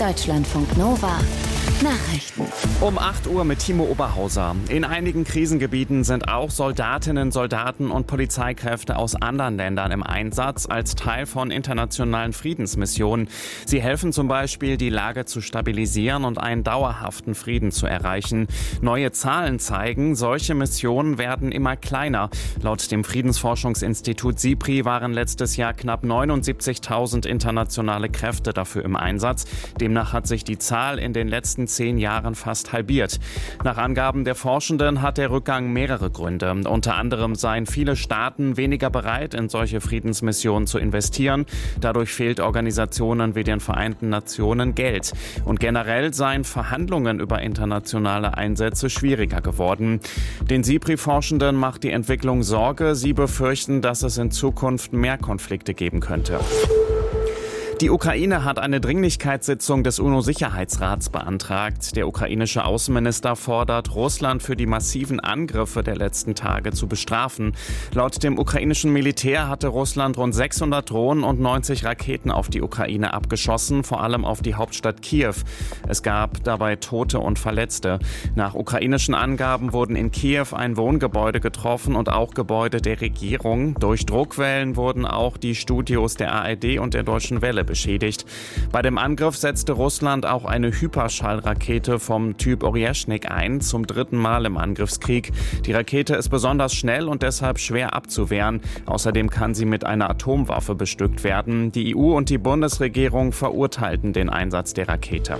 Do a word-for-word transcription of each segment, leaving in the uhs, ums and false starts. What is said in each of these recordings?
Deutschlandfunk Nova Nachrichten. Um acht Uhr mit Timo Oberhauser. In einigen Krisengebieten sind auch Soldatinnen, Soldaten und Polizeikräfte aus anderen Ländern im Einsatz als Teil von internationalen Friedensmissionen. Sie helfen zum Beispiel, die Lage zu stabilisieren und einen dauerhaften Frieden zu erreichen. Neue Zahlen zeigen, solche Missionen werden immer kleiner. Laut dem Friedensforschungsinstitut SIPRI waren letztes Jahr knapp neunundsiebzigtausend internationale Kräfte dafür im Einsatz. Demnach hat sich die Zahl in den letzten zehn Jahren fast halbiert. Nach Angaben der Forschenden hat der Rückgang mehrere Gründe. Unter anderem seien viele Staaten weniger bereit, in solche Friedensmissionen zu investieren. Dadurch fehlt Organisationen wie den Vereinten Nationen Geld. Und generell seien Verhandlungen über internationale Einsätze schwieriger geworden. Den SIPRI-Forschenden macht die Entwicklung Sorge. Sie befürchten, dass es in Zukunft mehr Konflikte geben könnte. Die Ukraine hat eine Dringlichkeitssitzung des UNO-Sicherheitsrats beantragt. Der ukrainische Außenminister fordert, Russland für die massiven Angriffe der letzten Tage zu bestrafen. Laut dem ukrainischen Militär hatte Russland rund sechshundert Drohnen und neunzig Raketen auf die Ukraine abgeschossen, vor allem auf die Hauptstadt Kiew. Es gab dabei Tote und Verletzte. Nach ukrainischen Angaben wurden in Kiew ein Wohngebäude getroffen und auch Gebäude der Regierung. Durch Druckwellen wurden auch die Studios der A R D und der Deutschen Welle beschädigt. Bei dem Angriff setzte Russland auch eine Hyperschallrakete vom Typ Oryeshnik ein, zum dritten Mal im Angriffskrieg. Die Rakete ist besonders schnell und deshalb schwer abzuwehren. Außerdem kann sie mit einer Atomwaffe bestückt werden. Die E U und die Bundesregierung verurteilten den Einsatz der Rakete.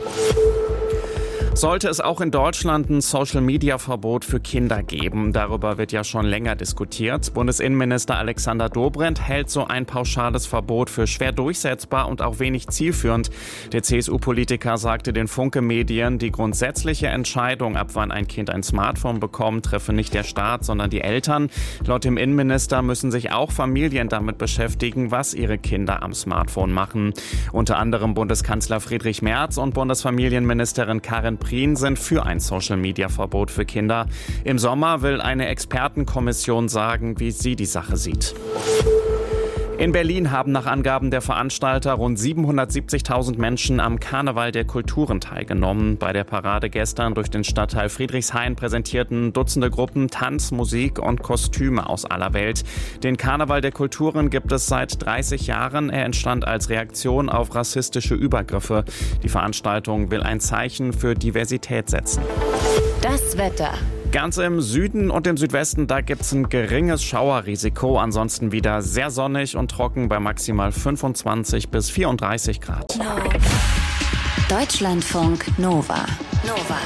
Sollte es auch in Deutschland ein Social-Media-Verbot für Kinder geben? Darüber wird ja schon länger diskutiert. Bundesinnenminister Alexander Dobrindt hält so ein pauschales Verbot für schwer durchsetzbar und auch wenig zielführend. Der C S U-Politiker sagte den Funke-Medien, die grundsätzliche Entscheidung, ab wann ein Kind ein Smartphone bekommt, treffe nicht der Staat, sondern die Eltern. Laut dem Innenminister müssen sich auch Familien damit beschäftigen, was ihre Kinder am Smartphone machen. Unter anderem Bundeskanzler Friedrich Merz und Bundesfamilienministerin Karin Prien sind für ein Social-Media-Verbot für Kinder. Im Sommer will eine Expertenkommission sagen, wie sie die Sache sieht. In Berlin haben nach Angaben der Veranstalter rund siebenhundertsiebzigtausend Menschen am Karneval der Kulturen teilgenommen. Bei der Parade gestern durch den Stadtteil Friedrichshain präsentierten Dutzende Gruppen Tanz, Musik und Kostüme aus aller Welt. Den Karneval der Kulturen gibt es seit dreißig Jahren. Er entstand als Reaktion auf rassistische Übergriffe. Die Veranstaltung will ein Zeichen für Diversität setzen. Das Wetter. Ganz im Süden und im Südwesten, da gibt es ein geringes Schauerrisiko. Ansonsten wieder sehr sonnig und trocken bei maximal fünfundzwanzig bis vierunddreißig Grad. Deutschlandfunk Nova. Nova.